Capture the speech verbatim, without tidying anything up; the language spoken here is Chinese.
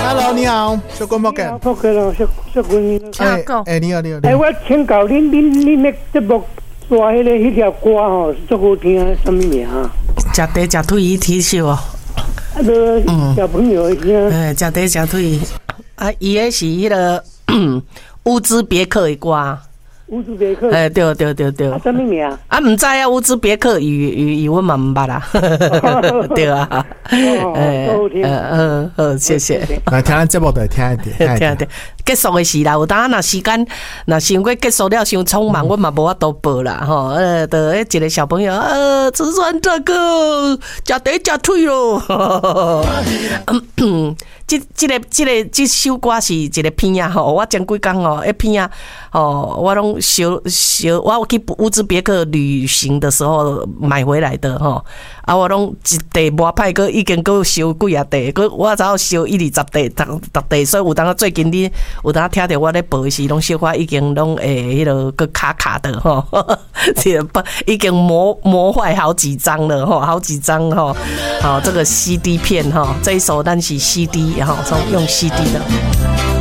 Hello， 你好，小关莫干。 好，可能小小关。 哎哎，你好，你好。 哎，我请教恁恁恁那节目刷迄个迄条歌吼，足好听，什么名啊？ 食茶食腿伊提手哦。 啊，个小朋友会听。 哎，食茶食腿。啊，伊迄是迄个乌兹别克的歌。 乌兹别克。 哎，对对对对。 啊，什么名？ 啊，唔知啊，乌兹别克语语语我嘛唔捌啦。对啊。 哎，好听。 嗯嗯，好，谢谢。 来听咱节目，就听一点， 听一点。结束的时啦，有当若时间，若想过结束了伤匆忙，我嘛无法度报啦吼。呃，的一个小朋友，呃，吃完这个，食茶食腿咯。这、这个、这个、这首歌是一个片啊吼，我前几工哦，一片啊，哦，我拢小小，我去乌兹别克旅行的时候买回来的吼，啊，我拢一地磨歹个已经够烧几啊地，个我只好烧一二十地，逐逐地，所以有当最近你有当听到我咧报的时，拢小可已经拢诶，迄个个卡卡的吼，这个已经磨磨坏好几张了吼，好几张吼，好这个 C D 片哈，这一首咱是 C D。然后用 C D 的。